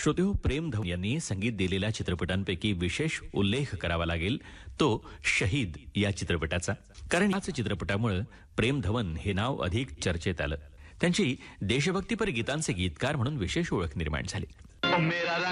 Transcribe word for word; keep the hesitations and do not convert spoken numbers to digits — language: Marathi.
श्रोतेहो, प्रेम धवन यांनी संगीत दिलेल्या चित्रपटांपैकी विशेष उल्लेख करावा लागेल तो शहीद या चित्रपटाचा. कारण याच चित्रपटामुळे प्रेम धवन हे नाव अधिक चर्चेत आलं. त्यांची देशभक्तीपर गीतांचे गीतकार म्हणून विशेष ओळख निर्माण झाली.